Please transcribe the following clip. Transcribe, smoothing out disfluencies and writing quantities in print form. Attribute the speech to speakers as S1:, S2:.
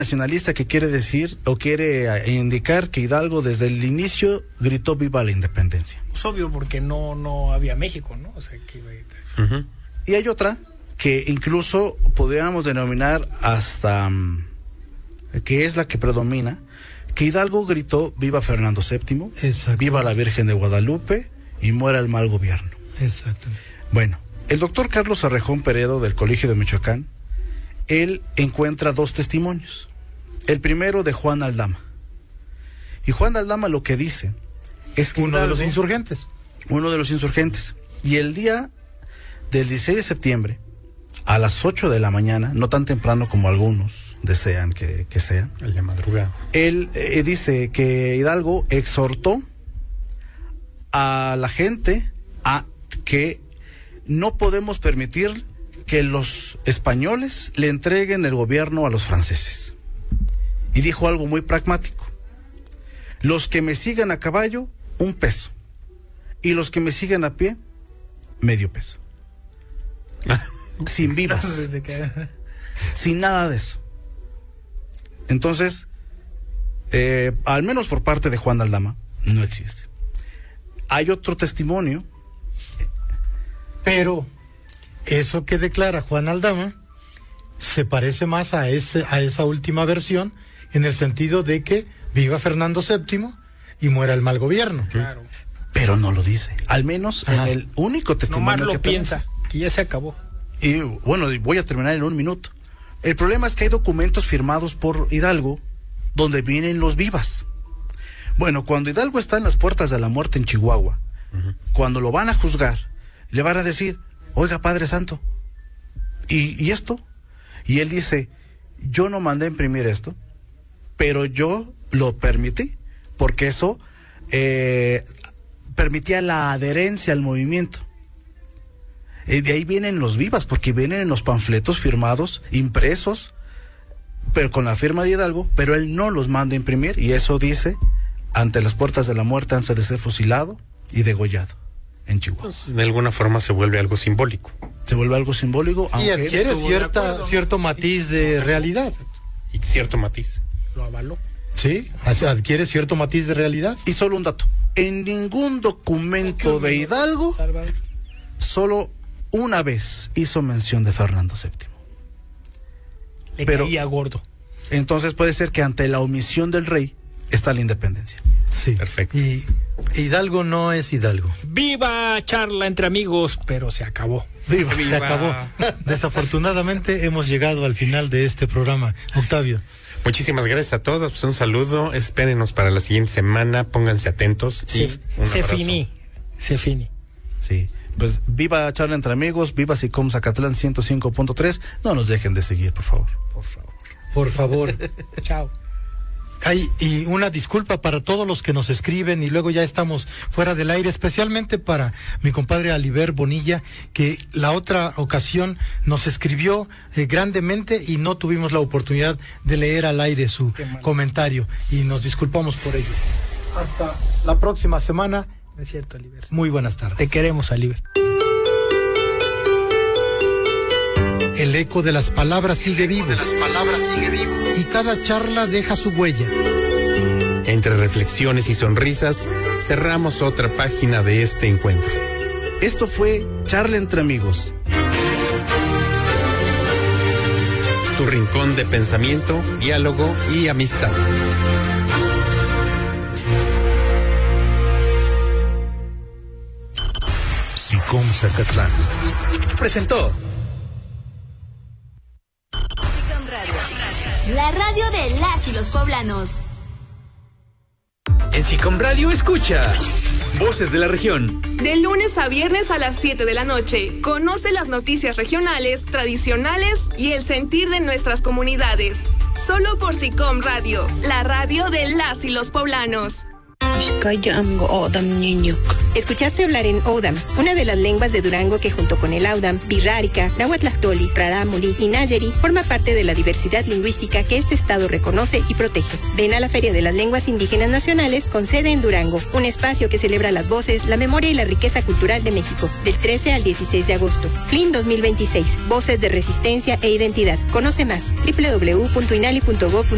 S1: nacionalista que quiere decir o quiere indicar que Hidalgo desde el inicio gritó viva la independencia.
S2: Es obvio, porque no había México, ¿no? O sea, que...
S1: Y hay otra que incluso podríamos denominar hasta que es la que predomina, que Hidalgo gritó viva Fernando VII, viva la Virgen de Guadalupe y muera el mal gobierno.
S3: Exactamente.
S1: Bueno, el doctor Carlos Arrejón Peredo del Colegio de Michoacán, él encuentra dos testimonios. El primero de Juan Aldama. Y Juan Aldama lo que dice es que
S3: uno
S1: Hidalgo,
S3: de los insurgentes.
S1: Uno de los insurgentes. Y el día del 16 de septiembre, a las 8 de la mañana, no tan temprano como algunos desean que sea,
S4: el de madrugada,
S1: él dice que Hidalgo exhortó a la gente a que no podemos permitir que los españoles le entreguen el gobierno a los franceses. Y dijo algo muy pragmático: los que me sigan a caballo, 1 peso, y los que me sigan a pie, medio peso. Sin vivas, sin nada de eso. Entonces, al menos por parte de Juan Aldama, no existe. Hay otro testimonio,
S3: pero eso que declara Juan Aldama se parece más a esa última versión, en el sentido de que viva Fernando VII y muera el mal gobierno.
S2: Claro.
S1: Pero no lo dice, al menos en el único testimonio.
S2: Nomás lo
S1: que
S2: piensa, que ya se acabó.
S1: Y bueno, voy a terminar en 1 minuto. El problema es que hay documentos firmados por Hidalgo donde vienen los vivas. Bueno, cuando Hidalgo está en las puertas de la muerte en Chihuahua, cuando lo van a juzgar, le van a decir: oiga, Padre Santo, ¿y esto? Y él dice: yo no mandé a imprimir esto, pero yo lo permití, porque eso permitía la adherencia al movimiento. De ahí vienen los vivas, porque vienen en los panfletos firmados, impresos, pero con la firma de Hidalgo, pero él no los manda a imprimir, y eso dice: ante las puertas de la muerte antes de ser fusilado y degollado en Chihuahua.
S4: Pues, de alguna forma se vuelve algo simbólico.
S1: Se vuelve algo simbólico,
S3: y adquiere cierto matiz de realidad.
S4: Y cierto matiz.
S2: Lo avaló.
S3: Sí, adquiere cierto matiz de realidad.
S1: Y solo un dato: en ningún documento de Hidalgo, solo una vez hizo mención de Fernando VII.
S2: Le caía gordo.
S1: Entonces puede ser que ante la omisión del rey está la independencia.
S3: Sí,
S4: perfecto.
S3: Y Hidalgo no es Hidalgo.
S2: Viva charla entre amigos, pero se acabó.
S3: Viva. Se acabó. Desafortunadamente hemos llegado al final de este programa. Octavio.
S4: Muchísimas gracias a todos. Pues un saludo. Espérenos para la siguiente semana. Pónganse atentos.
S2: Se finí.
S1: Sí. Pues viva charla entre amigos, viva SICOM Zacatlán 105.3. No nos dejen de seguir, por favor.
S3: Por favor.
S2: Chao.
S3: Y una disculpa para todos los que nos escriben y luego ya estamos fuera del aire, especialmente para mi compadre Aliber Bonilla, que la otra ocasión nos escribió grandemente y no tuvimos la oportunidad de leer al aire su comentario, y nos disculpamos por ello. Hasta la próxima semana.
S2: Es cierto, Aliber.
S3: Muy buenas tardes.
S2: Te queremos, Aliber.
S3: El eco de las palabras sigue vivo. Y cada charla deja su huella.
S4: Entre reflexiones y sonrisas, cerramos otra página de este encuentro.
S1: Esto fue Charla entre amigos.
S4: Tu rincón de pensamiento, diálogo y amistad.
S5: SICOM Zacatlán
S4: presentó
S6: SICOM Radio, la radio de las y los poblanos.
S7: En SICOM Radio escucha Voces de la Región.
S8: De lunes a viernes a las 7 de la noche. Conoce las noticias regionales, tradicionales y el sentir de nuestras comunidades. Solo por SICOM Radio, la radio de las y los poblanos.
S9: Escuchaste hablar en Odam, una de las lenguas de Durango que junto con el Audam, Birrárica, Nahuatlactoli, Rarámuri y Nayeri forma parte de la diversidad lingüística que este estado reconoce y protege. Ven a la Feria de las Lenguas Indígenas Nacionales con sede en Durango, un espacio que celebra las voces, la memoria y la riqueza cultural de México, del 13 al 16 de agosto. FLIN 2026, Voces de Resistencia e Identidad. Conoce más, www.inali.gov.mx.